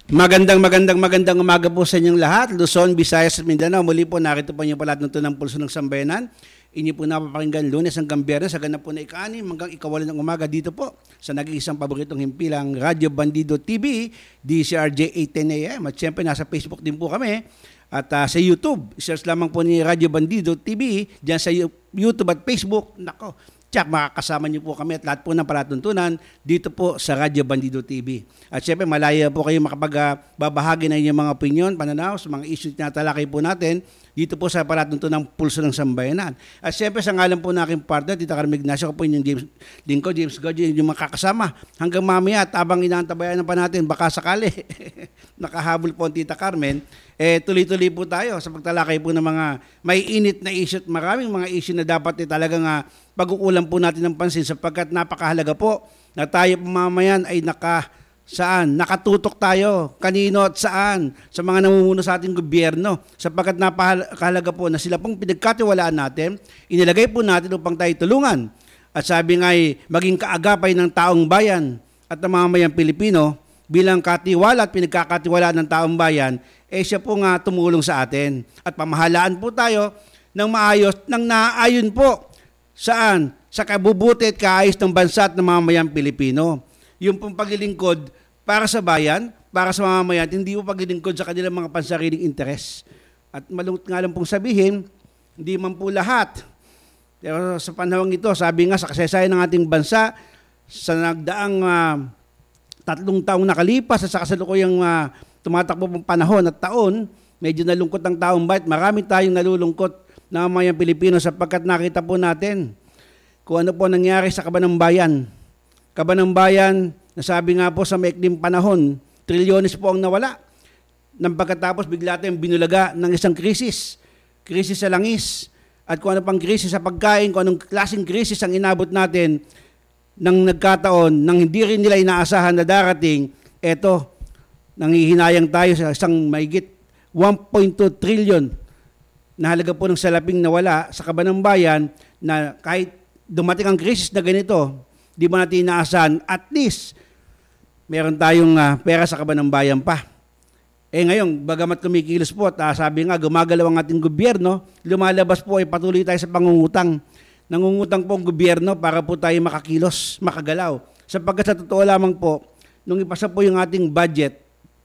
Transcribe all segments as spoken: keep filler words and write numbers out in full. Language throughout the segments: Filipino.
Magandang magandang magandang umaga po sa inyong lahat. Luzon, Visayas at Mindanao. Muli po narito po niyo pala ng tunang pulso ng sambayanan. Inyo po napapakinggan Lunes hanggang Biyernes sa ganap po na ika-anim hanggang ikawalan ng umaga dito po sa nag-iisang paboritong himpilang Radyo Bandido T V, D C R J eight ten A M. At syempre nasa Facebook din po kami. At uh, sa YouTube, search lamang po ni Radyo Bandido T V diyan sa YouTube at Facebook. Nako, tsak, makakasama niyo po kami at lahat po ng palatuntunan dito po sa Radyo Bandido T V. At syempre, malaya po kayo makapagbabahagi ng inyong mga opinion, pananaw sa mga issues na talakay po natin dito po sa palatuntunan ng Pulso ng Sambayanan. At syempre, sa ngalan po ng aking partner, Tita Carmen Ignacio, ko po inyong James Lingko, James Godjo, yung makakasama hanggang mamaya at abang inaantabayanan pa natin, baka sakali nakahabol po ang Tita Carmen, eh tuloy-tuloy po tayo sa pagtalakay po ng mga may init na issue at maraming mga issue na dapat eh, talagang uh, pag-uulan po natin ng pansin sapagkat napakahalaga po na tayo pamamayan ay naka saan nakatutok tayo kanino at saan sa mga namumuno sa ating gobyerno sapagkat napakahalaga po na sila pong pinagkatiwalaan natin, inilagay po natin upang tayo tulungan at sabi nga ay maging kaagapay ng taong bayan at ng mamamayang Pilipino bilang katiwala at pinagkakatiwalaan ng taong bayan, eh siya po nga tumulong sa atin at pamahalaan po tayo ng maayos ng naayon po saan? Sa kabubuti at kaayos ng bansa at ng mamamayang Pilipino. Yung pong paglilingkod para sa bayan, para sa mamamayan, hindi po paglilingkod sa kanilang mga pansariling interes. At malungkot nga lang pong sabihin, hindi man po lahat. Pero sa panahon ito, sabi nga sa kasaysayan ng ating bansa, sa nagdaang uh, tatlong taong nakalipas at sa kasalukuyang uh, tumatakbo pong panahon at taon, medyo nalungkot ang taong bayan. Marami tayong nalulungkot na mamayang Pilipino sapagkat nakita po natin kung ano po nangyari sa Kabanang Bayan. Kabanang Bayan, nasabi nga po sa maikling panahon, trilyones po ang nawala. Nang pagkatapos bigla tayong binulaga ng isang krisis. Krisis sa langis. At kung ano pang krisis sa pagkain, kung anong klaseng krisis ang inabot natin nang nagkataon, nang hindi rin nila inaasahan na darating, eto, nanghihinayang tayo sa isang mahigit one point two trillion na halaga po ng salaping nawala sa Kabanang Bayan na kahit dumating ang krisis na ganito, di ba natin inaasahan, at least meron tayong uh, pera sa Kabanang Bayan pa. Eh ngayon, bagamat kumikilos po at uh, sabi nga, gumagalaw ang ating gobyerno, lumalabas po ay patuloy tayo sa pangungutang. Nangungutang po ang gobyerno para po tayo makakilos, makagalaw. Sapagkat sa totoo lamang po, nung ipasa po yung ating budget,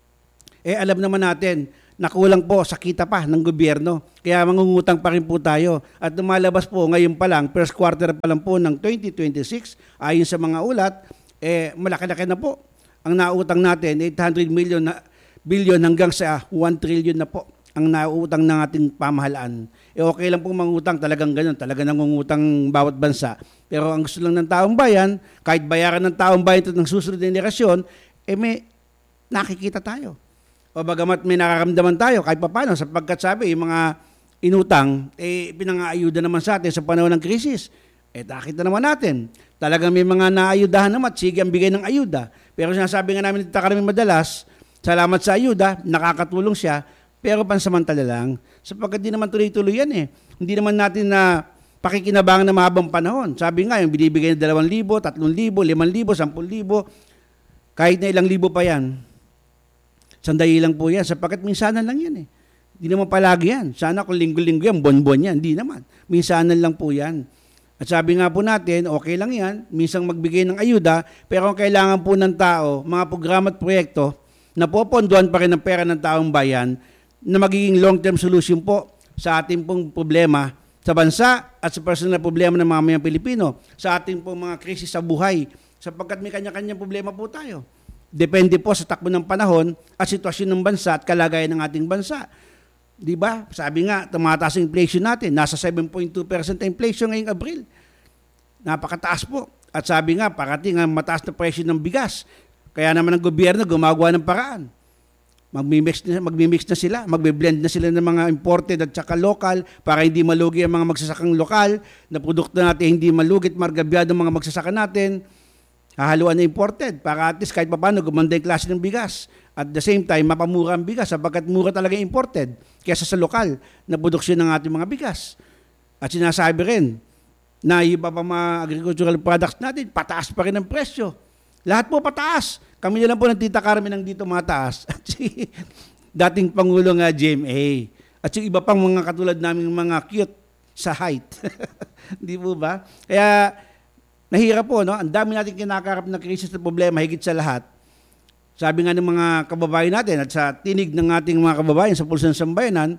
eh alam naman natin, nakulang po sa kita pa ng gobyerno. Kaya mangungutang pa rin po tayo. At lumalabas po ngayon pa lang, first quarter pa lang po ng twenty twenty-six, ayon sa mga ulat, eh malaki-laki na po. Ang nautang natin, eight hundred million na, billion hanggang sa one trillion na po ang nautang ng ating pamahalaan. Eh okay lang po mangutang, talagang ganun, talaga nangungutang bawat bansa. Pero ang gusto lang ng taong bayan, kahit bayaran ng taong bayan ito ng susunod na henerasyon, eh may nakikita tayo. O bagamat may nakaramdaman tayo kahit paano sapagkat sabi yung mga inutang eh pinangaayuda naman sa atin sa panahon ng krisis. Eh nakita naman natin. Talagang may mga naayudahan naman at sige ang bigay ng ayuda. Pero sinasabi nga namin dito kami madalas, salamat sa ayuda, nakakatulong siya, pero pansamantala lang. Sapagkat di naman tuloy-tuloy yan eh. Hindi naman natin na pakikinabangan na mahabang panahon. Sabi nga yung binibigay ng dalawang libo, tatlong libo, limang libo, sampung libo, kahit na ilang libo pa yan. Sandali lang po yan, sapagkat minsanan lang yan eh. Hindi naman palagi yan. Sana kung linggo-linggo yan, bon-bon yan. Hindi naman. Minsanan lang po yan. At sabi nga po natin, okay lang yan, minsang magbigay ng ayuda, pero kung kailangan po ng tao, mga programa at proyekto, na poponduan pa rin ng pera ng taong bayan, na magiging long-term solution po sa ating pong problema sa bansa at sa personal na problema ng mga mamayang Pilipino, sa ating pong mga krisis sa buhay, sapagkat may kanya-kanyang problema po tayo. Depende po sa takbo ng panahon at sitwasyon ng bansa at kalagayan ng ating bansa. Di ba? Sabi nga, tumataas ang inflation natin. Nasa seven point two percent na inflation ngayong Abril. Napakataas po. At sabi nga, parating ang mataas na presyo ng bigas. Kaya naman ang gobyerno gumagawa ng paraan. Magmimix na, magmimix na sila, magbe-blend na sila ng mga imported at saka local para hindi malugi ang mga magsasakang lokal na produkto natin, hindi malugit, margabyado ang mga magsasaka natin. Hahaluan na imported para at least kahit paano gumanda yung klase ng bigas. At the same time, mapamura ang bigas sapagkat mura talaga imported kaysa sa lokal na produksyon ng ating mga bigas. At sinasabi rin na iba pa mga agricultural products natin, pataas pa rin ang presyo. Lahat po pataas. Kami na lang po ng Tita Carmen ang dito mataas. At si dating Pangulong uh, G M A. At yung iba pang mga katulad naming mga cute sa height. Di po ba? Kaya nahirap po, no? Ang dami natin kinakarap na krisis na problema, higit sa lahat. Sabi nga ng mga kababayan natin at sa tinig ng ating mga kababayan sa Pulso ng Sambayanan,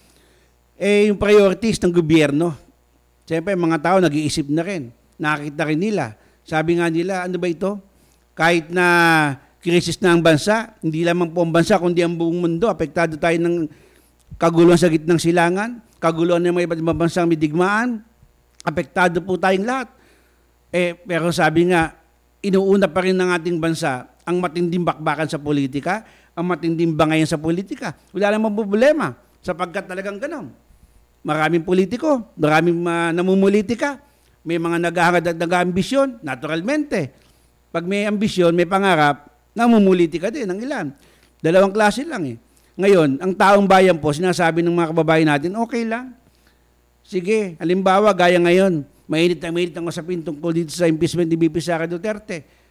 eh yung priorities ng gobyerno. Siyempre, mga tao nag-iisip na rin. Nakakita rin nila. Sabi nga nila, ano ba ito? Kahit na krisis na ang bansa, hindi lamang po ang bansa, kundi ang buong mundo. Apektado tayo ng kaguluhan sa gitnang silangan, kaguluhan ng mga iba't ibang bansang may digmaan. Apektado po tayong lahat. Eh, pero sabi nga, inuuna pa rin ng ating bansa ang matinding bakbakan sa politika, ang matinding bangayan sa politika. Wala namang problema sapagkat talagang ganon. Maraming politiko, maraming uh, namumulitika, may mga naghahangad at nag-aambisyon, naturalmente. Pag may ambisyon, may pangarap, namumulitika din ng ilan. Dalawang klase lang eh. Ngayon, ang taong bayan po, sinasabi ng mga kababayan natin, okay lang. Sige, halimbawa, gaya ngayon, mainit na mainit ang usapin tungkol dito sa impeachment ni B P Sara Duterte.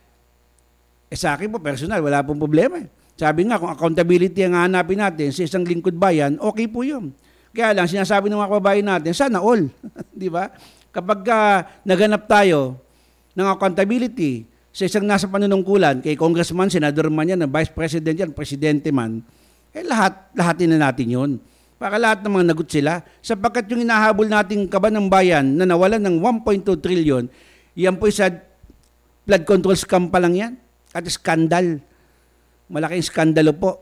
Eh sa akin po, personal, wala pong problema eh. Sabi nga, kung accountability ang hanapin natin sa isang lingkod bayan, okay po yun. Kaya lang, sinasabi ng mga kababayan natin, sana all. Di ba? Kapag uh, naganap tayo ng accountability sa isang nasa panunungkulan, kay congressman, senador man yan, vice president yan, presidente man, eh lahat, lahatin na natin yun. Para lahat ng mga nagot sila, sapagkat yung inahabol nating kaban ng bayan na nawalan ng one point two trillion, yan po isa flood control scam pa lang yan. At skandal. Malaking skandalo po.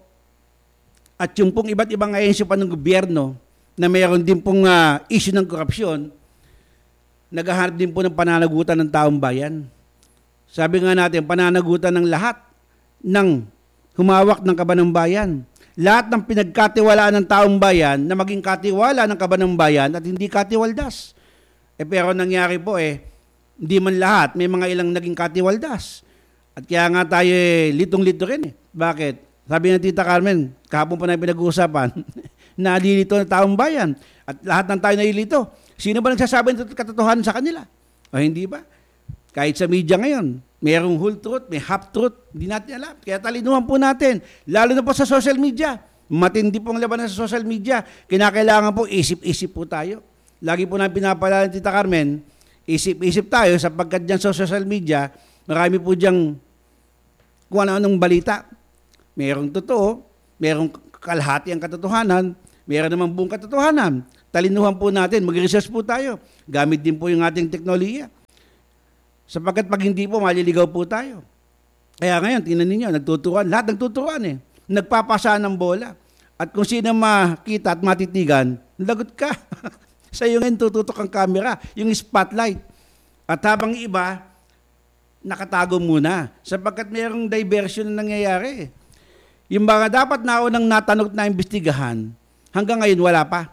At yung pong iba't ibang ahensya pa ng gobyerno na mayroon din pong uh, issue ng korupsyon, naghahanap din po ng pananagutan ng taong bayan. Sabi nga natin, pananagutan ng lahat ng humawak ng kaban ng bayan. Lahat ng pinagkatiwalaan ng taong bayan na maging katiwala ng kaban ng bayan at hindi katiwaldas. Eh pero nangyari po eh, hindi man lahat, may mga ilang naging katiwaldas. At kaya nga tayo eh, litong-lito rin eh. Bakit? Sabi ng Tita Carmen, kahapon pa na pinag-uusapan, nalilito ng taong bayan. At lahat ng tayo nalilito. Sino ba nagsasabi ng katotohanan sa kanila? O hindi ba? Kahit sa media ngayon, mayroong whole truth, may half truth, hindi natin alam. Kaya talinuhan po natin, lalo na po sa social media. Matindi pong labanan sa social media. Kinakailangan po, isip-isip po tayo. Lagi po namin pinapalala ng Tita Carmen, isip-isip tayo sapagkat dyan sa social media, marami po diyang kung ano-anong balita. Merong totoo, merong kalahati ang katotohanan, meron namang buong katotohanan. Talinuhan po natin, mag-research po tayo. Gamit din po yung ating teknolohiya. Sapagkat pag hindi po, maliligaw po tayo. Kaya ngayon, tingnan ninyo, nagtuturuan. Lahat nagtuturuan eh. Nagpapasa ng bola. At kung sino makita at matitigan, lagot ka. Sa iyo ngayon tututok ang camera, yung spotlight. At habang iba, nakatago muna sapagkat mayroong diversion na nangyayari. Yung mga dapat naunang natanong na imbestigahan, hanggang ngayon wala pa.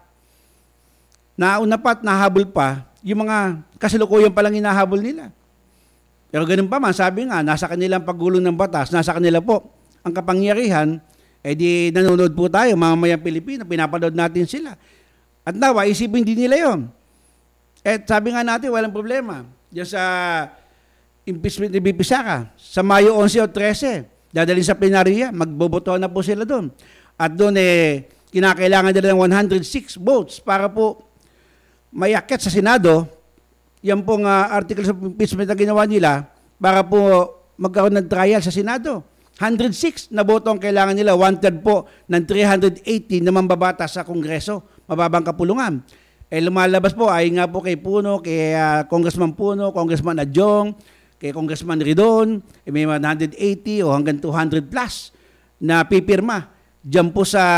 Nauna pa at nahabol pa, yung mga kasalukuyan palang hinahabol nila. Pero ganun pa man, sabi nga, nasa kanilang paggulong ng batas, nasa kanila po ang kapangyarihan, eh di nanonood po tayo, mamamayang Pilipino, pinapanood natin sila. At nawa, isipin din nila yon. Eh sabi nga natin, walang problema. Diyan sa impeachment ni B P Sara, sa Mayo eleven o thirteen, dadalhin sa plenarya, magbobotohan na po sila doon. At doon eh, kinakailangan nila ng one hundred six votes para po mayakyat sa Senado, yan pong uh, articles of impeachment na ginawa nila para po magkaroon ng trial sa Senado. one hundred six na boto ang kailangan nila, one-third po ng three hundred eighty na mambabatas sa Kongreso, mababang kapulungan. Eh lumalabas po, ay nga po kay Puno, kay uh, Congressman Puno, Congressman Adjong, kay Congressman Ridon, eh, may one hundred eighty o hanggang two hundred plus na pipirma dyan po sa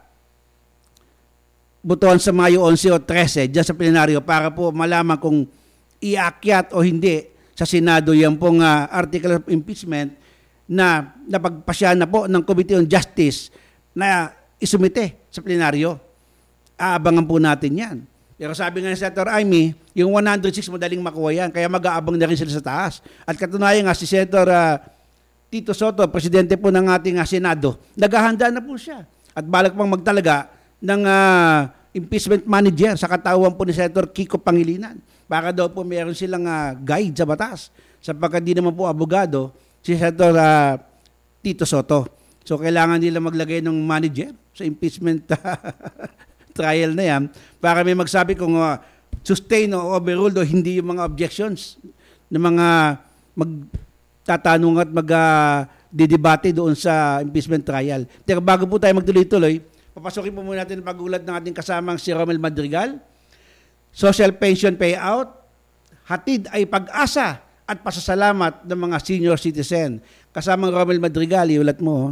butuan sa Mayo eleven o thirteen, dyan sa plenaryo para po malaman kung iakyat o hindi sa Senado yan pong uh, article of impeachment na napagpasya na po ng Committee on Justice na isumite sa plenaryo. Aabangan po natin yan. Pero sabi nga ni Senator Amy, yung one hundred six madaling makuha yan, kaya mag-aabang na rin sila sa taas. At katunayan nga si Senator uh, Tito Soto, presidente po ng ating uh, Senado, naghahanda na po siya. At balak pang magtalaga ng uh, impeachment manager sa katawan po ni Senator Kiko Pangilinan. Para daw po meron silang uh, guide sa batas. Sapagkat di naman po abogado si Senator uh, Tito Soto. So kailangan nila maglagay ng manager sa impeachment trial na yan para may magsabi kung uh, sustain o overruled o hindi yung mga objections ng mga magtatanong at mag-didebate uh, doon sa impeachment trial. Pero bago po tayo magtuloy-tuloy, papasukin po muna natin ang pag-ulat ng ating kasamang si Romel Madrigal. Social pension payout, hatid ay pag-asa at pasasalamat ng mga senior citizen. Kasamang Romel Madrigal, iulat mo.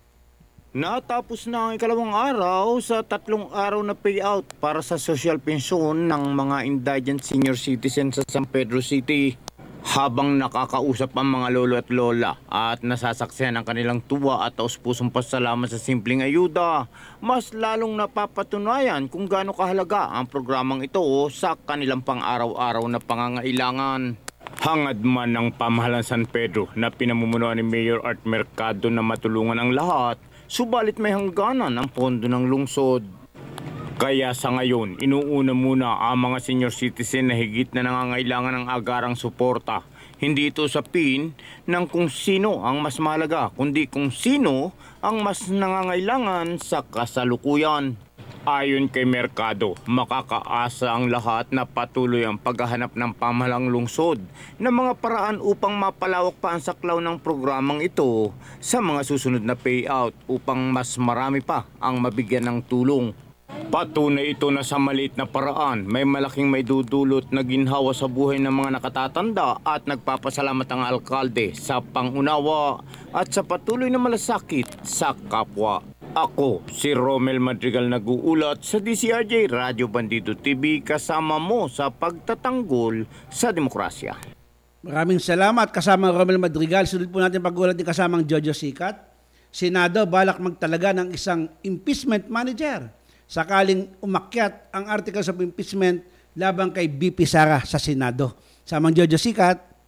Natapos na ang ikalawang araw sa tatlong araw na payout para sa social pension ng mga indigent senior citizens sa San Pedro City. Habang nakakausap ang mga lolo at lola at nasasaksihan ang kanilang tuwa at taus-pusong pasalamat sa simpleng ayuda, mas lalong napapatunayan kung gaano kahalaga ang programang ito sa kanilang pang-araw-araw na pangangailangan. Hangad man ng pamahalaan San Pedro na pinamumunuan ni Mayor Art Mercado na matulungan ang lahat, subalit may hangganan ang pondo ng lungsod. Kaya sa ngayon, inuuna muna ang mga senior citizen na higit na nangangailangan ng agarang suporta. Hindi ito sapin ng kung sino ang mas mahalaga, kundi kung sino ang mas nangangailangan sa kasalukuyan. Ayon kay Mercado, makakaasa ang lahat na patuloy ang paghahanap ng pamahalang lungsod ng mga paraan upang mapalawak pa ang saklaw ng programang ito sa mga susunod na payout upang mas marami pa ang mabigyan ng tulong. Patunay ito na sa maliit na paraan, may malaking may dudulot na ginhawa sa buhay ng mga nakatatanda at nagpapasalamat ang alkalde sa pangunawa at sa patuloy na malasakit sa kapwa. Ako, si Romel Madrigal nag-uulat sa D C R J Radio Bandido T V kasama mo sa pagtatanggol sa demokrasya. Maraming salamat kasama Romel Madrigal. Sunod po natin pag-ulat ni kasamang Jojo Sikat. Senado balak magtalaga ng isang impeachment manager sakaling umakyat ang articles of impeachment laban kay B P Sara sa Senado. Samang Jojo Sikat.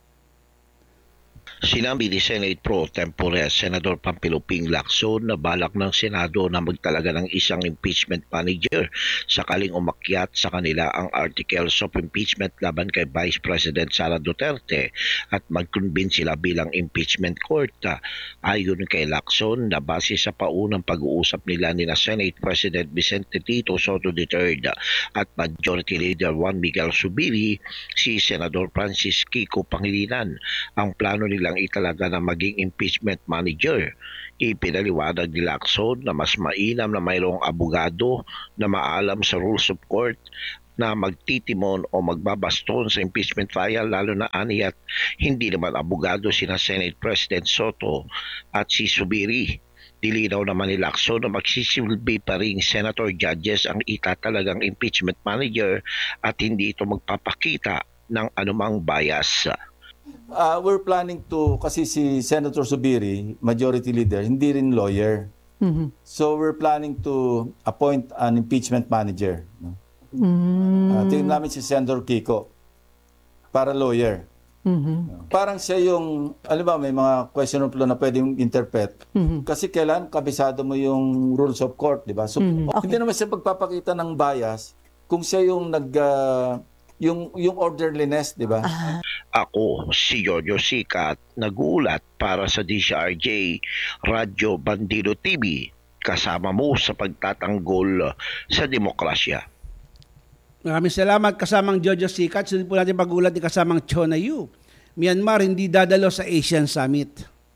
Sinabi ni Senate Pro Tempore Senador Pampiluping Lacson na balak ng Senado na magtalaga ng isang impeachment manager sakaling umakyat sa kanila ang articles of impeachment laban kay Vice President Sara Duterte at mag-convene sila bilang impeachment court. Ayon kay Lacson na base sa paunang pag-uusap nila ni na Senate President Vicente Tito Soto the third at Majority Leader Juan Miguel Zubiri, si Senador Francis Kiko Pangilinan, ang plano nila ang italaga na maging impeachment manager. Ipinaliwanag ni Lacson na mas mainam na mayroong abogado na maalam sa rules of court na magtitimon o magbabaston sa impeachment trial, lalo na aniyat hindi naman abogado sina Senate President Soto at si Zubiri. Dilinaw naman ni Lacson na magsisilbi pa ring senator judges ang itatalagang impeachment manager at hindi ito magpapakita ng anumang bias. Uh, we're planning to, kasi si Senator Zubiri, Majority Leader, hindi rin lawyer. Mm-hmm. So we're planning to appoint an impeachment manager. No? Mm-hmm. Uh, tingnan namin si Senator Kiko para lawyer. Mm-hmm. Parang siya yung, alam ba, may mga question of law na pwedeng interpret. Mm-hmm. Kasi kailan kabisado mo yung rules of court, di ba? So, Mm-hmm. Okay. hindi naman siya pagpapakita ng bias kung siya yung nag... Uh, yung yung orderliness, di ba? Ah. Ako, si Jojo Sikat, nag-uulat para sa D C R J Radio Bandido T V, kasama mo sa pagtatanggol sa demokrasya. Maraming salamat kasamang Jojo Sikat. Sunod po natin pag-ulat ni kasamang Chona Yu. Myanmar hindi dadalo sa Asian Summit.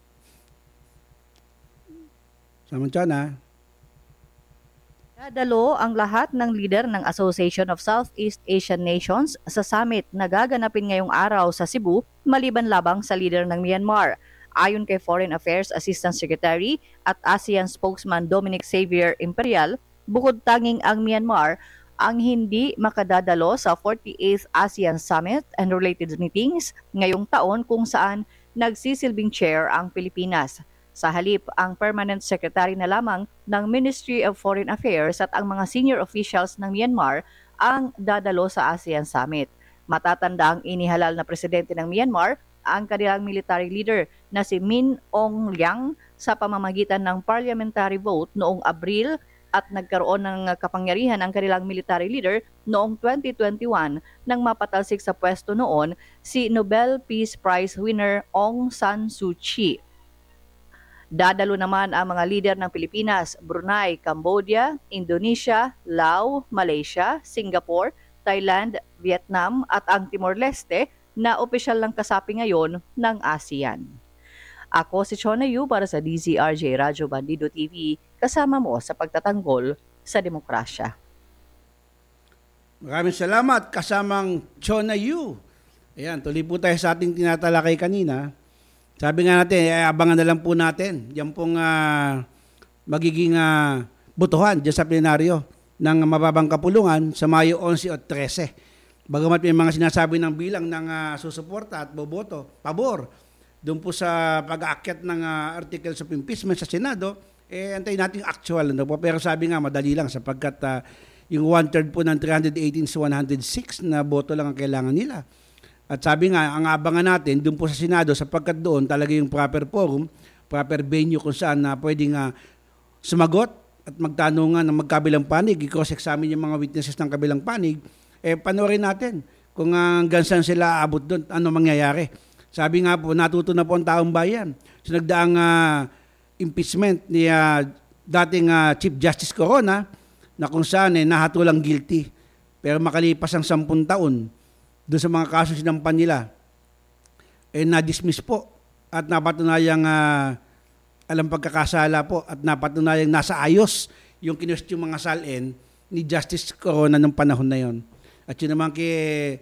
Samang Chona. Dadalo ang lahat ng leader ng Association of Southeast Asian Nations sa summit na gaganapin ngayong araw sa Cebu, maliban labang sa leader ng Myanmar. Ayon kay Foreign Affairs Assistant Secretary at ASEAN spokesman Dominic Xavier Imperial, bukod tanging ang Myanmar ang hindi makadadalo sa forty-eighth ASEAN Summit and related meetings ngayong taon kung saan nagsisilbing chair ang Pilipinas. Sa halip, ang Permanent Secretary na lamang ng Ministry of Foreign Affairs at ang mga senior officials ng Myanmar ang dadalo sa ASEAN Summit. Matatanda ang inihalal na presidente ng Myanmar ang kanilang military leader na si Min Aung Hlaing sa pamamagitan ng parliamentary vote noong Abril at nagkaroon ng kapangyarihan ang kanilang military leader noong twenty twenty-one nang mapatalsik sa pwesto noon si Nobel Peace Prize winner Aung San Suu Kyi. Dadalo naman ang mga lider ng Pilipinas, Brunei, Cambodia, Indonesia, Laos, Malaysia, Singapore, Thailand, Vietnam at ang Timor-Leste na opisyal ng kasapi ngayon ng ASEAN. Ako si Chona Yu para sa D Z R J Radyo Bandido T V, kasama mo sa pagtatanggol sa demokrasya. Maraming salamat, kasamang Chona Yu. Ayan, tuloy po tayo sa ating tinatalakay kanina. Sabi nga natin, eh, abangan na lang po natin. Yan pong uh, magiging uh, botohan dyan sa plenaryo ng mababang kapulungan sa Mayo eleven o thirteen. Bagamat may mga sinasabi ng bilang ng uh, susuporta at boboto, pabor, doon po sa pag-aakyat ng uh, articles of impeachment sa Senado, eh antayin natin actual. Ano po? Pero sabi nga, madali lang sapagkat uh, yung one-third po ng three eighteen sa one oh six na boto lang ang kailangan nila. At sabi nga, ang abangan natin doon po sa Senado sapagkat doon talaga yung proper forum, proper venue kung saan na pwedeng uh, sumagot at magtanungan ng magkabilang panig, i-cross-examine yung mga witnesses ng kabilang panig, eh panoorin natin kung uh, hanggang saan sila aabot doon, ano mangyayari. Sabi nga po, natuto na po ang taong bayan. Sa nagdaang uh, impeachment ni uh, dating uh, Chief Justice Corona, na kung saan eh, nahatulang guilty. Pero makalipas ang sampung taon, doon sa mga kaso sinampan nila, eh na-dismiss po at napatunayang uh, alam pagkakasala po at napatunayang nasa ayos yung kinwestiyon mga salin ni Justice Corona ng panahon na yon. At yun naman kay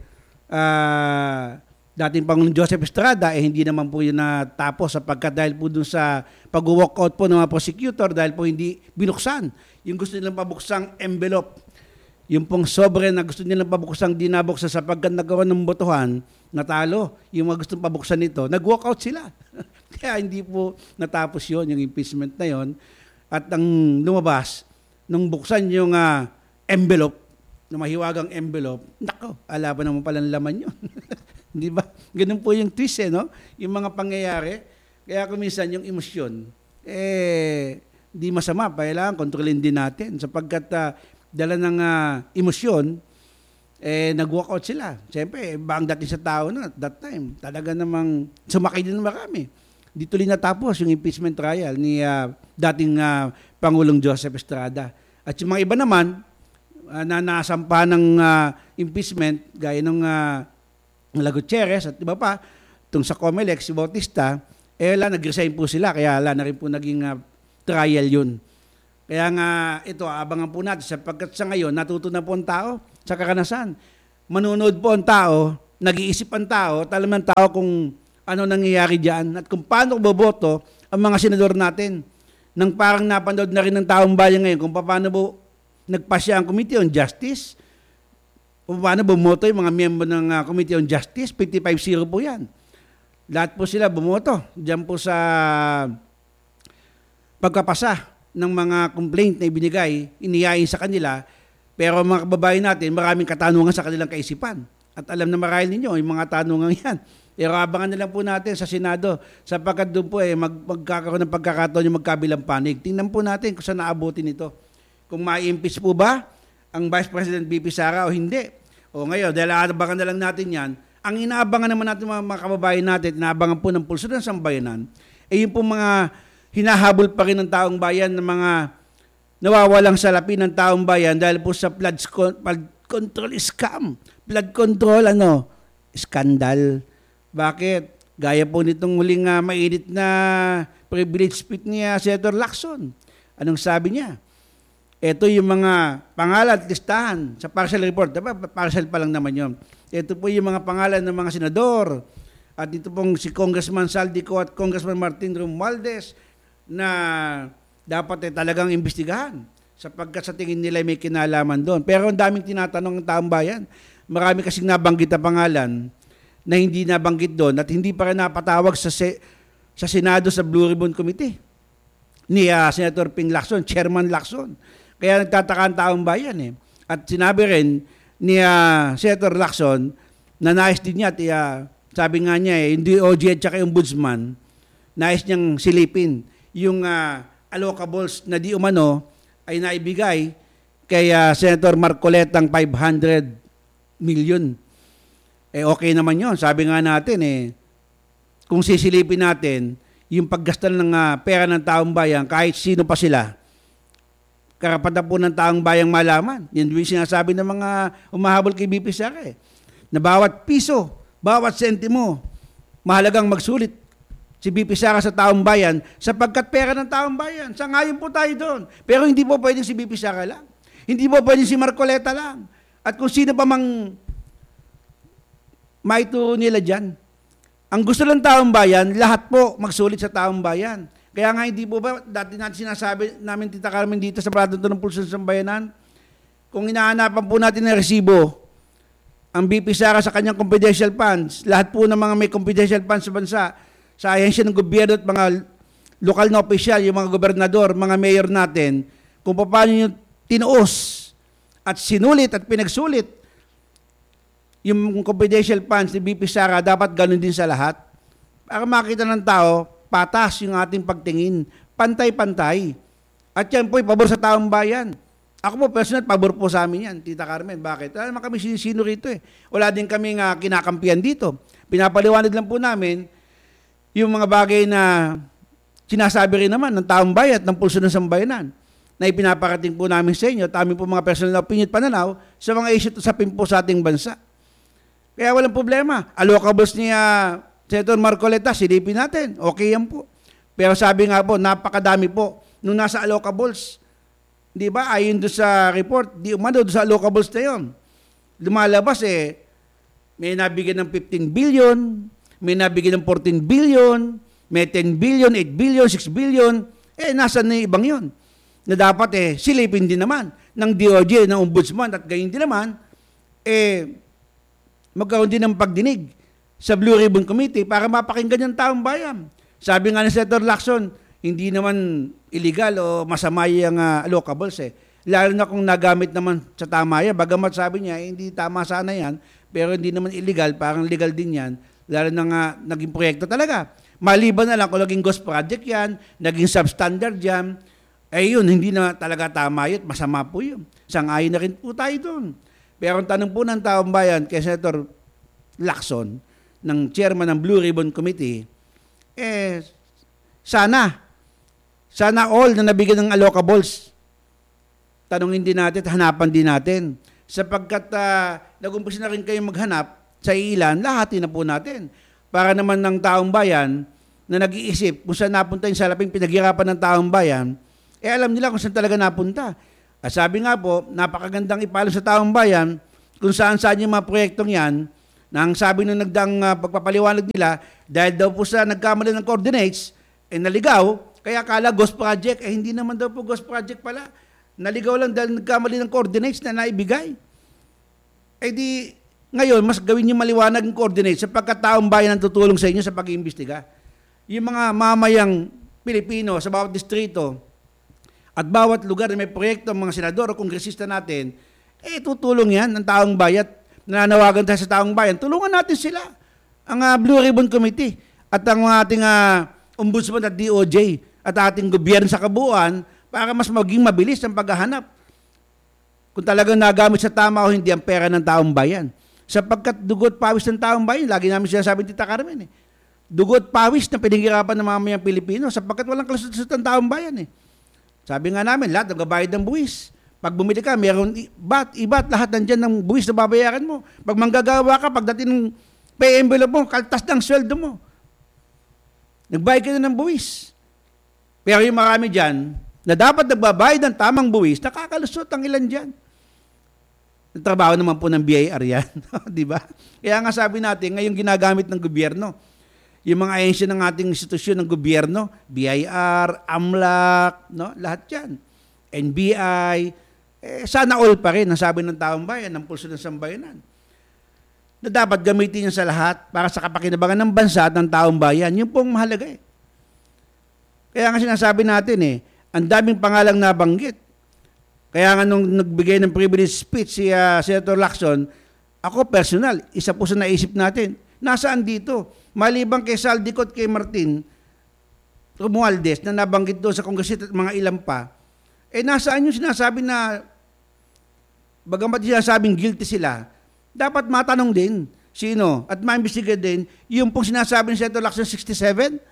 uh, dating Pangulong Joseph Estrada, eh hindi naman po yun natapos sapagkat dahil po dun sa pag-walkout po ng mga prosecutor dahil po hindi binuksan yung gusto nilang pabuksang envelope. Yung pong sobre na gusto nilang pabuksang di nabuksan sapagkat nagkaroon ng botohan, natalo. Yung mga gustong pabuksan nito, nag-walkout sila. Kaya hindi po natapos yon yung impeachment na yon. At ang lumabas, nung buksan yung uh, envelope, na mahiwagang envelope, nako, ala pa naman palang laman yun. Di ba? Ganun po yung twist eh, no? Yung mga pangyayari. Kaya kuminsan yung emosyon, eh, di masama. Kailangan kontrolin din natin sapagkat uh, dala ng uh, emosyon, eh, nag-walkout sila. Siyempre, bang dating sa tao na at that time, talaga namang sumakay din marami. Di tuloy natapos yung impeachment trial ni uh, dating uh, Pangulong Joseph Estrada. At yung mga iba naman, uh, na nasampa ng uh, impeachment, gaya ng uh, La Gutierrez at iba pa, itong sa Comelec, si Bautista, eh wala, nag-resign po sila, kaya wala na rin po naging uh, trial yun. Kaya nga, ito, abangan po natin, sapagkat sa ngayon, natuto na po ang tao sa kakanasan. Manunood po ang tao, nag-iisip ang tao, talam ng tao kung ano nangyayari dyan, at kung paano boboto ang mga senador natin. Nang parang napanood na rin ng taong bayan ngayon, kung paano po nagpasya ang Committee on Justice, kung paano bumoto yung mga miyembro ng uh, Committee on Justice, fifty-five zero po yan. Lahat po sila bumoto. Diyan po sa pagkapasa ng mga complaint na ibinigay, iniyain sa kanila, pero mga kababayan natin, maraming katanungan sa kanilang kaisipan. At alam na marahil ninyo, yung mga tanungan yan. Pero abangan na lang po natin sa Senado, sapagkat doon po eh, mag, magkakaroon ng pagkakataon yung magkabilang panig. Tingnan po natin kung saan naabutin ito. Kung ma-impeach po ba ang Vice President B P Sara o hindi. O ngayon, dahil aabangan na lang natin yan, ang inaabangan naman natin mga, mga kababayan natin, inaabangan po ng pulso ng sambayanan, eh yung po mga hinahabol pa rin ng taong bayan ng mga nawawalang salapi ng taong bayan dahil po sa flood, flood control scam. Flood control, ano, skandal. Bakit? Gaya po nitong huling uh, mainit na privilege speech ni uh, Senator Lacson. Anong sabi niya? Ito yung mga pangalan at listahan sa partial report. Diba? Partial pa lang naman yun. Ito po yung mga pangalan ng mga senador. At ito pong si Congressman Saldico at Congressman Martin Romualdez na dapat eh, talagang imbestigahan sapagkat sa tingin nila may kinalaman doon. Pero ang daming tinatanong ng taong bayan. Marami kasing nabanggit na pangalan na hindi nabanggit doon at hindi pa rin napatawag sa, se- sa Senado sa Blue Ribbon Committee ni uh, Senator Ping Lacson, Chairman Lacson. Kaya nagtataka ang taong bayan eh. At sinabi rin ni uh, Senator Lacson na nais din niya at uh, sabi nga niya eh, hindi O J at saka yung ombudsman, nais niyang silipin yung uh, allocables na di umano ay naibigay kay uh, Senator Marcoletang five hundred million. Eh okay naman yon. Sabi nga natin eh, kung sisilipin natin yung paggastan ng ah, pera ng taong bayan, kahit sino pa sila, karapatan po ng taong bayang malaman. Yan yung sinasabi ng mga umahabol kay B P Sara eh, na bawat piso, bawat sentimo, mahalagang magsulit si B P Sara sa taong bayan sapagkat pera ng taong bayan. Sangayon po tayo doon. Pero hindi po pwedeng si B P Sara lang. Hindi po pwedeng si Marcoleta lang. At kung sino pa mang maituro nila dyan. Ang gusto ng taong bayan, lahat po magsulit sa taong bayan. Kaya nga hindi po ba, dati natin sinasabi namin, Tita Carmen, dito sa Brado ng Pulso ng Sambayanan, kung hinahanapan po natin ng resibo, ang B P Sara sa kanyang confidential funds, lahat po ng mga may confidential funds sa bansa, sa ahensya ng gobyerno at mga lokal na opisyal, yung mga gobernador, mga mayor natin, kung paano yung tinuos at sinulit at pinagsulit yung confidential funds ni B P Sara, dapat ganun din sa lahat. Para makita ng tao, patas yung ating pagtingin, pantay-pantay. At yan po, pabor sa taong bayan. Ako po, personal, pabor po sa amin yan, Tita Carmen. Bakit? Wala naman kami sino rito eh. Wala din kami nga kinakampihan dito. Pinapaliwanag lang po namin yung mga bagay na sinasabi rin naman ng taong bayan, ng pulso ng sambayanan, na ipinaparating po namin sa inyo at aming po mga personal na opinion at pananaw sa mga issue at usapin po sa ating bansa. Kaya walang problema. Allocables niya Senator Marcoleta, silipin natin. Okay yan po. Pero sabi nga po, napakadami po nung nasa allocables. Di ba? Ayon doon sa report, di umano doon sa allocables na yun. Lumalabas eh, may nabigyan ng fifteen billion, may nabigyan ng fourteen billion, may ten billion, eight billion, six billion. Eh, nasa na yung ibang yun? Na dapat eh, silipin din naman ng D O J, ng Ombudsman, at gayon din naman, eh, magkaroon din ng pagdinig sa Blue Ribbon Committee para mapakinggan yung taong bayan. Sabi nga ni Senator Lacson, hindi naman illegal o masama yung uh, allocables eh. Lalo na kung nagamit naman sa tama yan. Bagamat sabi niya, eh, hindi tama sana yan, pero hindi naman illegal, parang legal din yan. Lalo na nga naging proyekto talaga. Maliban na lang kung naging ghost project yan, naging substandard yan, eh yun, hindi na talaga tama yun, masama po yun. Sang-ayon na rin po tayo doon. Pero ang tanong po ng taong bayan kay Senator Lacson, ng chairman ng Blue Ribbon Committee, eh, sana, sana all na nabigyan ng allocables, tanongin din natin, hanapan din natin. Sapagkat uh, nag-umpisa na rin kayong maghanap sa ilan, lahatin na po natin. Para naman ng taong bayan na nag-iisip kung saan napunta yung salaping pinaghirapan ng taong bayan, eh alam nila kung saan talaga napunta. At sabi nga po, napakagandang ipaalam sa taong bayan kung saan-saan yung mga proyektong yan, na ang sabi nung nagdang uh, pagpapaliwanag nila, dahil daw po sa nagkamali ng coordinates, eh naligaw, kaya akala ghost project, eh hindi naman daw po ghost project pala. Naligaw lang dahil nagkamali ng coordinates na naibigay. Eh di, ngayon, mas gawin yung maliwanag ng coordinates sapagkat taong bayan ang tutulong sa inyo sa pag-iimbestiga. Yung mga mamayang Pilipino sa bawat distrito at bawat lugar na may proyekto ng mga senador o kongresista natin, eh tutulong yan ng taong bayan. Nananawagan tayo sa taong bayan, tulungan natin sila, ang uh, Blue Ribbon Committee at ang ating uh, Ombudsman at D O J at ating gobyerno sa kabuuan para mas maging mabilis ang paghahanap kung talagang nagamit sa tama o hindi ang pera ng taong bayan. Sapagkat dugot pawis ng taong bayan, lagi namin sinasabi Tita Carmen, eh, dugot pawis na pinaghirapan ng mamayang Pilipino sapagkat walang kalusot ng taong bayan. Eh. Sabi nga namin, lahat nagbabayad ng buwis. Pag bumili ka, meron ibat, ibat, lahat nandyan ng buwis na babayaran mo. Pag manggagawa ka, pagdating ng pay envelope mo, kaltas ng sweldo mo. Nagbayad ka na ng buwis. Pero yung marami dyan, na dapat nagbabayad ng tamang buwis, nakakalusot ang ilan dyan. Trabaho naman po ng B I R yan. Di ba? Kaya nga sabi natin, ngayong ginagamit ng gobyerno, yung mga ahensya ng ating institusyon ng gobyerno, B I R, AMLAC, no? Lahat yan. N B I, eh, sana all pa rin, ang sabi ng taong bayan, ng pulso ng sambayanan, na dapat gamitin niya sa lahat para sa kapakinabangan ng bansa at ng taong bayan. Yun pong mahalaga eh. Kaya nga sinasabi natin eh, ang daming pangalang nabanggit. Kaya nga nung nagbigay ng privilege speech si uh, Senator Lacson, ako personal, isa po sa naisip natin, nasaan dito? Maliban kay Saldicot, kay Martin Romualdez na nabanggit doon sa kongresista at mga ilan pa, eh nasaan yung sinasabi na bagamat sinasabing guilty sila, dapat matanong din sino at maimbestiga din yung pong sinasabi ni Senator Lacson sixty-seven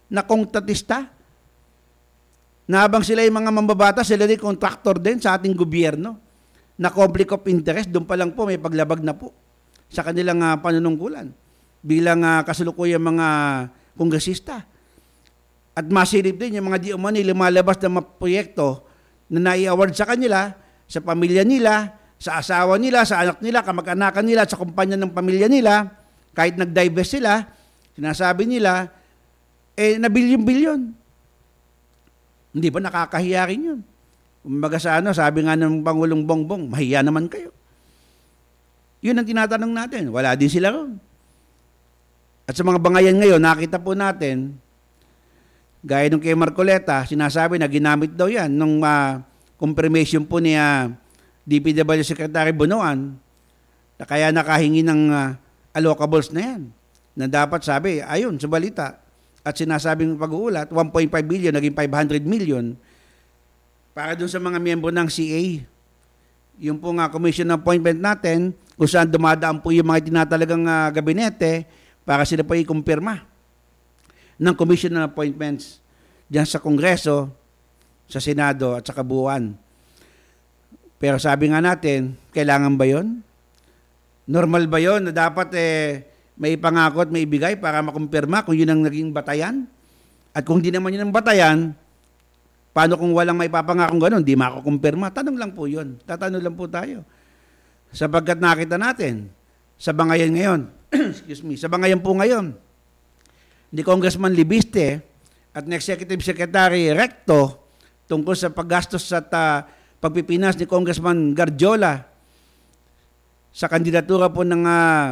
na kontratista. Na habang sila yung mga mambabata, sila din kontraktor din sa ating gobyerno. Na conflict of interest, doon pa lang po may paglabag na po sa kanilang uh, panunungkulan bilang uh, kasalukuyang mga kongresista. At masilip din yung mga di umani lumalabas na mga proyekto na nai-award sa kanila, sa pamilya nila, sa asawa nila, sa anak nila, kamag-anakan nila, sa kumpanya ng pamilya nila, kahit nag-divest sila, sinasabi nila, eh, na bilyon-bilyon. Hindi ba nakakahiya rin yun? Kumbaga sa ano, sabi nga ng Pangulong Bongbong, mahiya naman kayo. Yun ang tinatanong natin. Wala din sila ron. At sa mga bangayan ngayon, nakita po natin, gaya nung kay Marcoleta, sinasabi na ginamit daw yan nung uh, confirmation po ni uh, D P W Secretary Bonoan, na kaya nakahingi ng uh, allocables na yan. Na dapat sabi, ayun, sa balita, at sinasabing pag-uulat, one point five billion, naging five hundred million, para dun sa mga miyembro ng C A. Yung po nga commission appointment natin, kung saan dumadaan po yung mga tinatalagang uh, gabinete para sila po i-kumpirma ng commission appointments dyan sa Kongreso, sa Senado at sa kabuuan. Pero sabi nga natin, kailangan ba yun? Normal ba yun na dapat eh, may pangako at may ibigay para makumpirma kung yun ang naging batayan? At kung di naman yun ang batayan, paano kung walang may papangakong ganun? Di makukumpirma. Tanong lang po yun. Tatanong lang po tayo. Sapagkat nakita natin, sa bangayan ngayon, excuse me, sa bangayan po ngayon, ni Congressman Libiste at ni Executive Secretary Recto tungkol sa paggastos at uh, pagpipinas ni Congressman Garjola sa kandidatura po ng uh,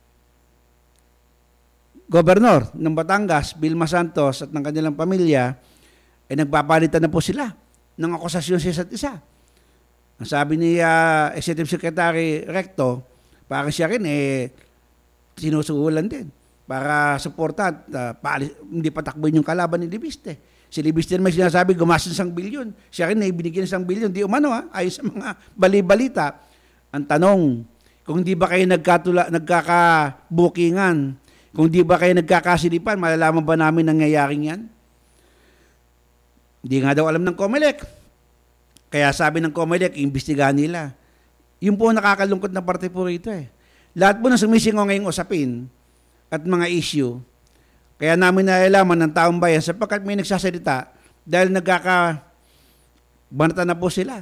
Gobernador ng Batangas, Vilma Santos at ng kanilang pamilya, ay nagpapalitan na po sila ng akusasyon sa isa't isa. Ang sabi ni uh, Executive Secretary Recto, para siya rin eh sinusuhulan din para suporta at uh, paalis, hindi patakboy yung kalaban ni Libiste. Si Libiste naman sinasabi gumastos ng isang bilyon. Siya rin ay binigyan ng isang bilyon. Di umano ha, ayon sa mga bali-balita. Ang tanong, kung di ba kayo nagkatula, nagkakabukingan, kung di ba kayo nagkakasilipan, malalaman ba namin nangyayaring yan? Hindi nga daw alam ng COMELEC. Kaya sabi ng COMELEC, imbestigahan nila. Yun po nakakalungkot na parte po rito eh. Lahat po na sumisingaw ngayong usapin at mga issue, kaya namin nalalaman ng taong bayan sapagkat may nagsasalita dahil nagkakabanata na po sila.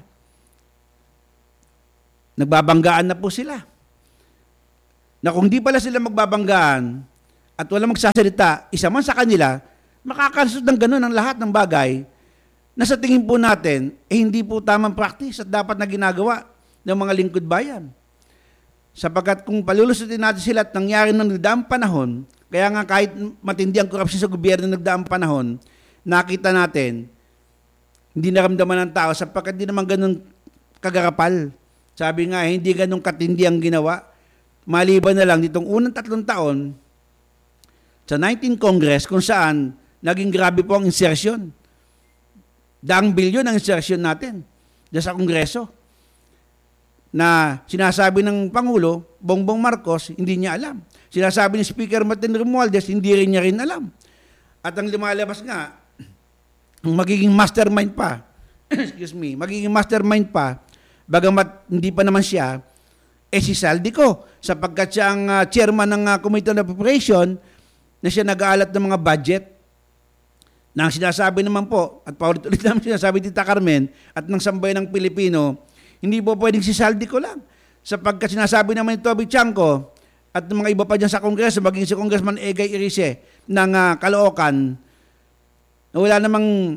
Nagbabanggaan na po sila. Na kung di pala sila magbabanggaan at wala magsasalita, isa man sa kanila, makakalusot ng ganun ang lahat ng bagay na sa tingin po natin, eh hindi po tamang practice at dapat na ginagawa ng mga lingkod bayan. Sapagkat kung palulusutin natin sila at nangyari ng nagdaang panahon, kaya nga kahit matindi ang korupsyon sa gobyerno ng nagdaang panahon, nakita natin, hindi naramdaman ng tao sapagkat hindi naman ganun kagarapal. Sabi nga, hindi ganun katindi ang ginawa. Maliban na lang nitong unang tatlong taon, sa nineteenth Congress, kung saan naging grabe po ang insertion. Daang bilyon ang insertion natin dyan sa Kongreso. Na sinasabi ng Pangulo, Bongbong Marcos, hindi niya alam. Sinasabi ni Speaker Martin Romualdez, hindi rin niya rin alam. At ang lumalabas nga, ang magiging mastermind pa, excuse me, magiging mastermind pa, bagamat hindi pa naman siya, eh si Saldico, sapagkat siya ang uh, chairman ng uh, Committee on Appropriation, na siya nag-aalat ng mga budget, na ang sinasabi naman po, at paulit-ulit naman sinasabi ni Tita Carmen, at ng sambayan ng Pilipino, hindi po pwedeng si Saldico lang. Sapagkat sinasabi naman ni Toby Chanco at ng mga iba pa dyan sa Kongreso, maging si Congressman Egay Irice ng uh, Caloocan, na wala namang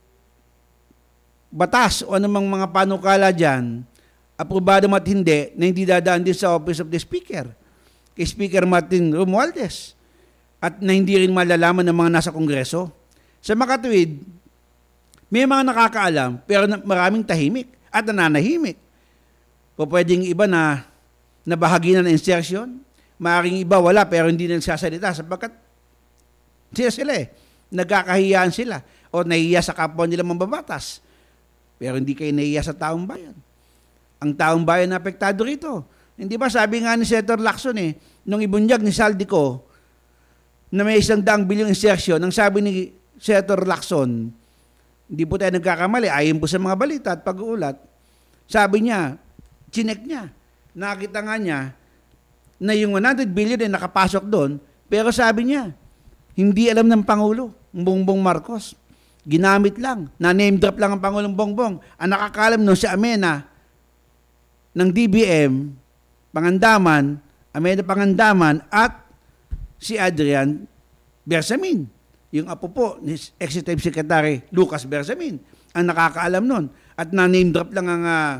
batas o anumang mga panukala dyan, aprobado mat hindi, na hindi dadaan din sa Office of the Speaker, kay Speaker Martin Romualdez, at na hindi rin malalaman ng mga nasa Kongreso. Sa makatuwid, may mga nakakaalam, pero maraming tahimik at nananahimik. O pwedeng iba na nabahagi na ng insertion, maaaring iba wala pero hindi na nagsasalita sapagkat sila sila eh, nagkakahiyaan sila o nahiya sa kapwa nila mambabatas. Pero hindi kayo nahiya sa taong bayan. Ang taong bayan na apektado rito. Hindi ba sabi nga ni Senator Lacson eh, nung ibunyag ni Saldico na may isang daang bilyong insertion, ang sabi ni Senator Lacson, hindi po tayo nagkakamali, ayon po sa mga balita at pag-uulat, sabi niya, chinek niya, nakita nga niya na yung one hundred billion ay nakapasok doon, pero sabi niya, hindi alam ng Pangulo, Bongbong Marcos. Ginamit lang, na-name drop lang ang Pangulong Bongbong. Ang nakakalam nun si Amena ng D B M, Pangandaman, Amena Pangandaman at si Adrian Bersamin, yung apo po ni Executive Secretary Lucas Bersamin, ang nakakaalam nun. At na-name drop lang ang uh,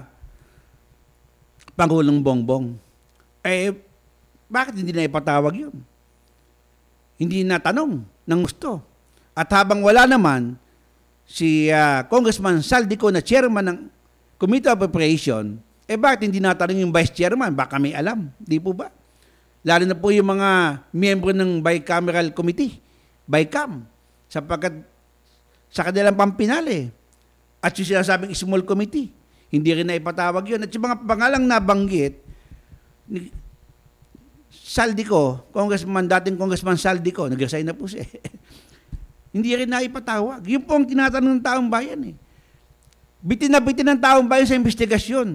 Pangulong Bongbong. Eh, bakit hindi na ipatawag yun? Hindi na tanong ng gusto. At habang wala naman, si uh, Congressman Saldico na chairman ng Committee of Appropriation, eh bakit hindi natanong yung vice chairman? Baka may alam, di po ba? Lalo na po yung mga miyembro ng bicameral committee, BICAM, sapagkat sa kanilang pampinali. At yung sinasabing small committee, hindi rin na ipatawag yun. At yung mga pangalang nabanggit, ni Saldico, Congressman, dating Congressman Saldico, nag-resign na po siya. Hindi rin na ipatawag. Yun po ang tinatanong ng taong bayan eh. Bitin na bitin ng taong bayan sa investigasyon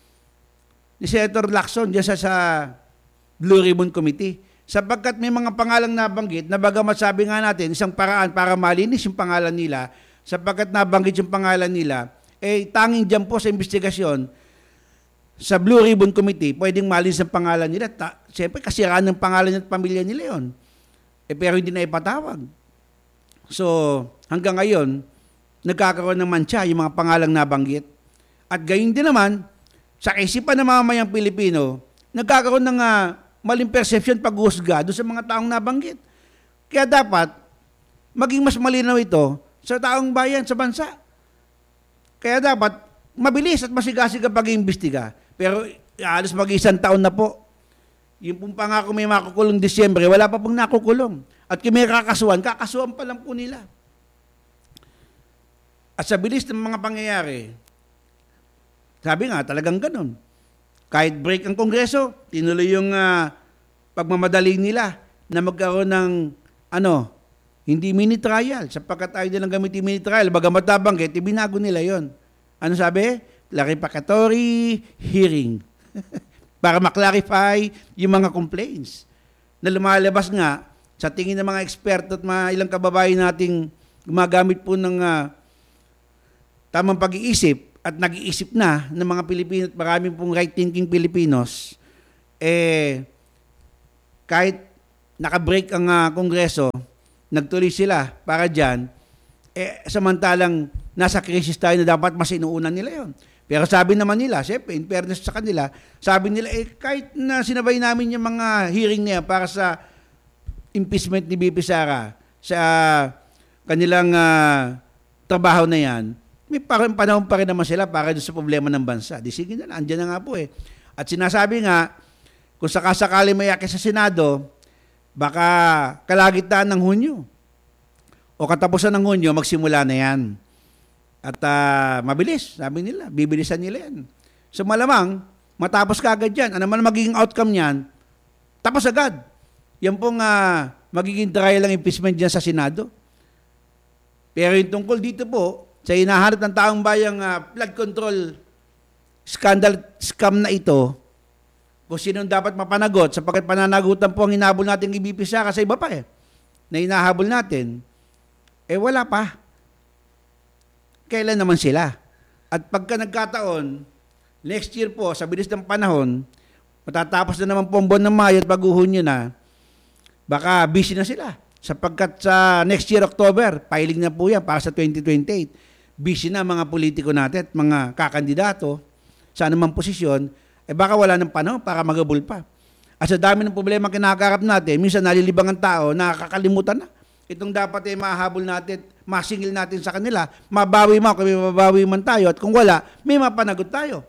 ni Senator Lacson dyan sa, sa Blue Ribbon Committee. Sapagkat may mga pangalang nabanggit na bagamat sabi nga natin, isang paraan para malinis yung pangalan nila, sapagkat nabanggit yung pangalan nila, eh tanging dyan po sa investigasyon sa Blue Ribbon Committee, pwedeng malinis ang pangalan nila. Ta- Siyempre, kasiraan ng pangalan at pamilya nila yon. Eh, pero hindi na ipatawag. So, hanggang ngayon, nagkakaroon ng mantsa yung mga pangalang nabanggit. At gayon din naman, sa kaisipan ng mamamayang Pilipino, nagkakaroon ng uh, maling perception pag-uhusga doon sa mga taong nabanggit. Kaya dapat, maging mas malinaw ito sa taong bayan, sa bansa. Kaya dapat, mabilis at masigasig ang pag-iimbestiga. Pero, alas mag-isang taon na po. Yung pong pangako may makukulong Disyembre, wala pa pong nakukulong. At kung may kakasuhan, kakasuhan pa lang po nila. At sa bilis ng mga pangyayari, sabi nga, talagang ganun. Kahit break ang Kongreso, tinuloy yung uh, pagmamadali nila na magkaroon ng, ano, hindi mini trial. Sapagkat tayo nilang gamitin mini trial, bagamat nabanggit, ibinago nila yon. Ano sabi? Clarificatory hearing. Para maklarify yung mga complaints na lumalabas nga sa tingin ng mga eksperto at mga ilang kababayan nating gumagamit po ng uh, tamang pag-iisip at nag-iisip na ng mga Pilipino at maraming pong right-thinking Filipinos, eh, kahit nakabreak ang uh, Kongreso, nagtuloy sila para dyan, eh, samantalang nasa krisis tayo na dapat mas inuunan nila yon. Pero sabi naman nila, siyempre, in fairness sa kanila, sabi nila, eh, kahit na sinabay namin yung mga hearing na yan para sa impeachment ni B P Sara, sa kanilang uh, trabaho na yan, may parang panahon pa rin naman sila para sa problema ng bansa. Di sige na lang, andyan na nga po eh. At sinasabi nga, kung sakasakali mayaki sa Senado, baka kalagitnaan ng Hunyo o katapusan ng Hunyo, magsimula na yan. At uh, mabilis, sabi nila, bibilisan nila yan. So malamang, matapos ka agad yan. Ano man magiging outcome niyan, tapos agad. Yan pong uh, magiging trial ng impeachment dyan sa Senado. Pero yung tungkol dito po, sa hinahanap ng taong bayang uh, flood control scandal, scam na ito, kung sino dapat mapanagot, sapagkat pananagutan po ang hinabol natin kay B P Sara sa iba pa eh, na hinahabol natin, eh wala pa. Kailan naman sila? At pagka nagkataon, next year po, sa bilis ng panahon, matatapos na naman po ang buwan ng Mayo at pag-uhunyo na, baka busy na sila. Sapagkat sa next year, October, filing na po yan para sa twenty twenty-eight. Busy na mga politiko natin at mga kakandidato sa anumang posisyon, eh baka wala ng panahon para magabol pa. At sa dami ng problema kinakaharap natin, minsan nalilibang ang tao, nakakalimutan na. Itong dapat ay eh, mahabol natin, masingil natin sa kanila, mabawi mo kung may mabawi man tayo, at kung wala, may mapanagot tayo.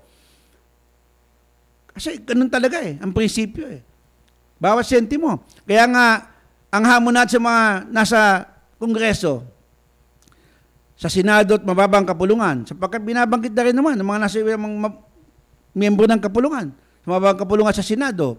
Kasi ganun talaga eh, ang prinsipyo eh. Bawat sentimo. Kaya nga, ang hamon natin sa mga nasa Kongreso, sa Senado at mababang kapulungan, sapagkat binabanggit na rin naman ng mga nasa mga miyembro ng kapulungan, sa mababang kapulungan sa Senado,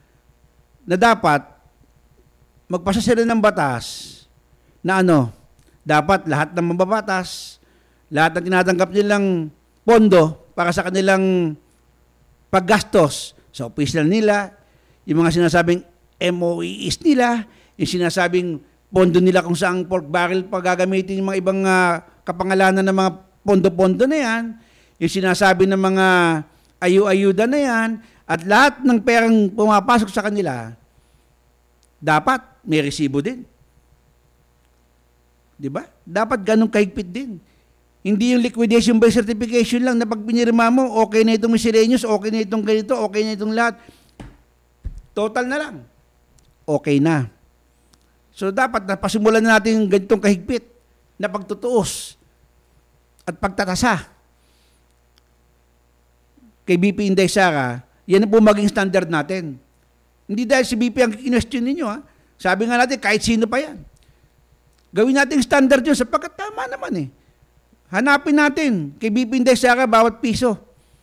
na dapat magpasa sila ng batas na ano, dapat lahat ng mababatas, lahat ng tinatanggap nilang pondo para sa kanilang paggastos sa official nila, yung mga sinasabing M O Es nila, yung sinasabing pondo nila kung saang pork barrel pa gagamitin yung mga ibang uh, kapangalanan ng mga pondo-pondo na yan, yung sinasabi ng mga ayu-ayuda na yan, at lahat ng perang pumapasok sa kanila, dapat may resibo din. Di ba? Dapat ganun kahigpit din. Hindi yung liquidation by certification lang na pag pinirma mo, okay na itong miscellaneous, okay na itong ganito, okay na itong lahat. Total na lang. Okay na. So dapat napasimulan na natin yung ganitong kahigpit na pagtutuos at pagtatasa. Kay B P Inday Sara, yan po maging standard natin. Hindi dahil si B P ang kinwestiyon ninyo. Ha? Sabi nga natin, kahit sino pa yan. Gawin natin standard yun sapagkat tama naman eh. Hanapin natin kay B P Inday Sara bawat piso.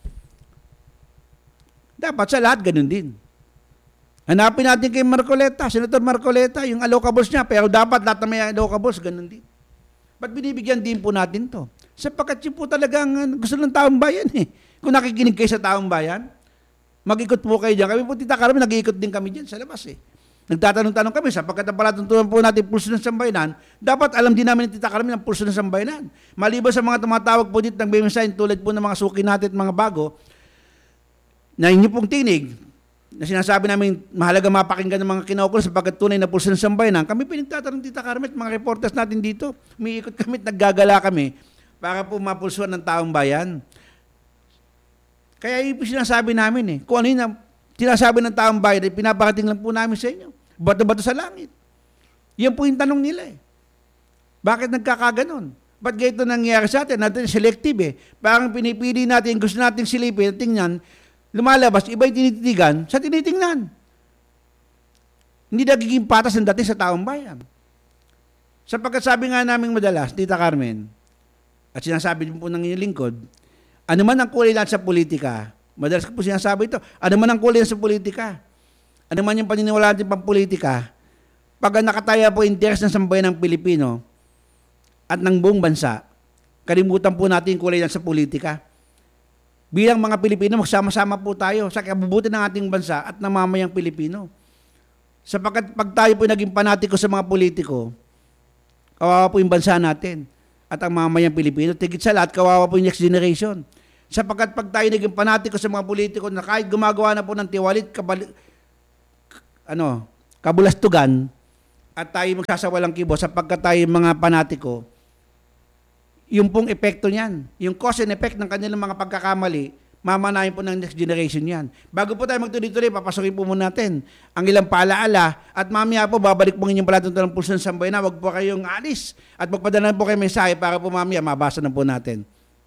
Dapat sa lahat ganun din. Hanapin natin kay Marcoleta, Senator Marcoleta, yung allocables niya, pero dapat lahat na may allocables, ganun din. Ba't binibigyan din po natin to? Sapagkat yun po talagang gusto ng taong bayan eh. Kung nakikinig kayo sa taong bayan, mag-ikot po kayo dyan. Kami po, Tita Carmen, nag-iikot din kami dyan sa labas eh. Nagtatanong-tanong kami, sapagkat ang palatuntunan po natin pulso ng sambayanan, dapat alam din namin ni Tita Carmen ang pulso ng sambayanan. Maliban sa mga tumatawag po dito ng Bemensign tulad po ng mga suki natin at mga bago, na inyo pong tinig, na sinasabi namin mahalaga mapakinggan ng mga kinaukulan sapagkat tunay na pulso ng sambayanan, kami pinagtatanong Tita Carmen, mga reporters natin dito, umiikot kami at naggagala kami para po mapulsuan ng taong bayan. Kaya yung sinasabi namin eh, kung ano yun sinasabi ng taong bayan, ay pinaparating lang po namin sa inyo. Bato-bato sa langit. Yan po yung tanong nila eh. Bakit nagkakaganon? Ba't ganito nangyayari sa atin? Natin selective eh. Parang pinipili natin, gusto natin silipin, tingnan, lumalabas, iba yung tinititigan sa tinitingnan. Hindi nagiging patas ang dati sa taong bayan. Sapagkat sabi nga namin madalas, Tita Carmen, at sinasabi din po ng inyong lingkod, ano man ang kulay natin sa politika, madalas ko po sinasabi ito, ano man ang kulay sa politika, ano man yung paniniwala natin pang politika, pag nakataya po interes ng sambayan ng Pilipino at ng buong bansa, kalimutan po natin yung kulay sa politika. Bilang mga Pilipino, magsama-sama po tayo sa kabubuti ng ating bansa at ng mamayang Pilipino. Sapagkat pag tayo po naging panatiko sa mga politiko, kawawa po yung bansa natin at ang mamayang Pilipino. Tigit sa lahat, kawawa po yung next generation. Sapagkat pag tayo naging panatiko sa mga politiko na kahit gumagawa na po ng tiwalit, kabali, ano, kabulastugan, at tayo magsasawalang kibo sapagkat tayo mga panatiko, yung pong epekto niyan, yung cause and effect ng kanilang mga pagkakamali, mamanahin po ng next generation yan. Bago po tayo magtuloy-tuloy, papasokin po muna natin ang ilang paalaala at mamaya po babalik po inyong palatuntunan ng pulso ng sambayanan. Huwag po kayong alis at magpadala po kayo mensahe para po mamaya mabasa na po natin.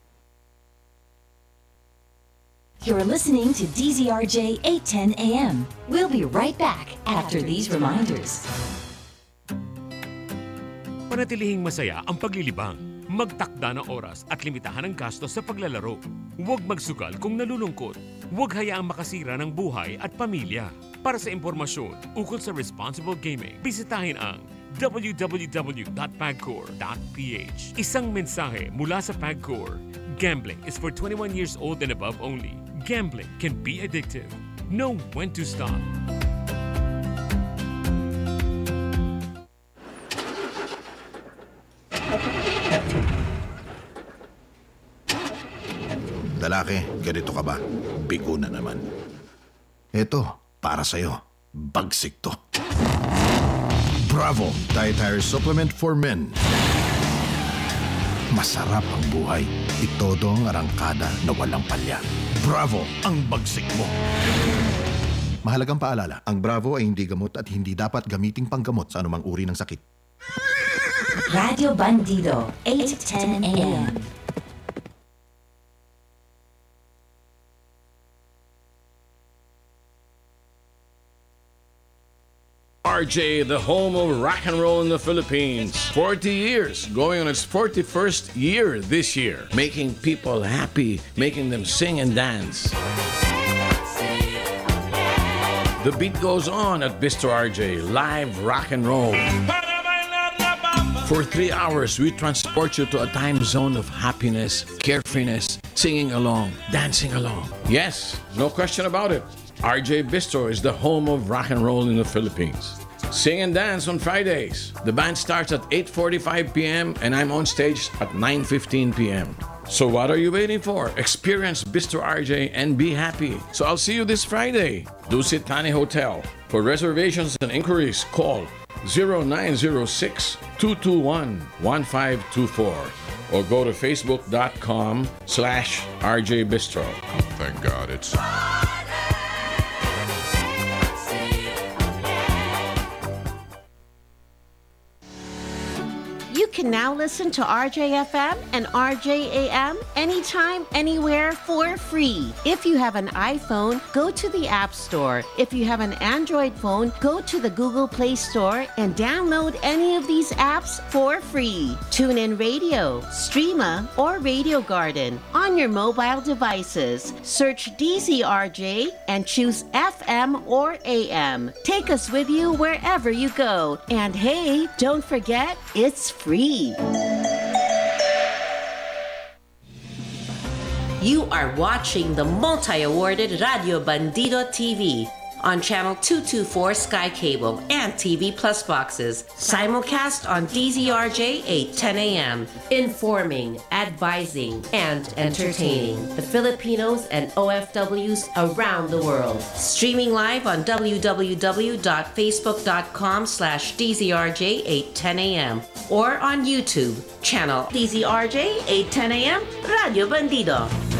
You're listening to D Z R J eight ten A M. We'll be right back after these reminders. Panatilihing masaya ang paglilibang. Magtakda ng oras at limitahan ang gastos sa paglalaro. Huwag magsugal kung nalulungkot. Huwag hayaang makasira ng buhay at pamilya. Para sa impormasyon ukol sa responsible gaming, bisitahin ang w w w dot pagcor dot p h. Isang mensahe mula sa Pagcor. Gambling is for twenty-one years old and above only. Gambling can be addictive. Know when to stop. Lalaki, ganito ka ba? Bigo na naman. Eto, para sa'yo. Bagsik to. Bravo! Dietary Supplement for Men. Masarap ang buhay. Itodo ang arangkada na walang palya. Bravo! Ang bagsik mo. Mahalagang paalala, ang Bravo ay hindi gamot at hindi dapat gamiting panggamot sa anumang uri ng sakit. Radio Bandido, eight ten A M. R J, the home of rock and roll in the Philippines. forty years, going on its forty-first year this year. Making people happy, making them sing and dance. The beat goes on at Bistro R J, live rock and roll. For three hours, we transport you to a time zone of happiness, carefreeness, singing along, dancing along. Yes, no question about it. R J Bistro is the home of rock and roll in the Philippines. Sing and dance on Fridays. The band starts at eight forty-five p.m. and I'm on stage at nine fifteen p.m. So what are you waiting for? Experience Bistro R J and be happy. So I'll see you this Friday. Dusit Thani Hotel. For reservations and inquiries, call zero nine zero six, two two one, one five two four or go to facebook.com slash RJ Bistro. Thank God it's... You can now listen to R J F M and R J A M anytime, anywhere for free. If you have an iPhone, go to the App Store. If you have an Android phone, go to the Google Play Store and download any of these apps for free. TuneIn Radio, Streama, or Radio Garden on your mobile devices. Search D Z R J and choose F M or A M. Take us with you wherever you go. And hey, don't forget, it's free. You are watching the multi-awarded Radio Bandido T V on Channel two twenty-four Sky Cable and T V Plus boxes. Simulcast on D Z R J eight ten a.m. Informing, advising, and entertaining the Filipinos and O F Ws around the world. Streaming live on www.facebook.com slash DZRJ810am or on YouTube, channel D Z R J eight ten a.m. Radio Bandido.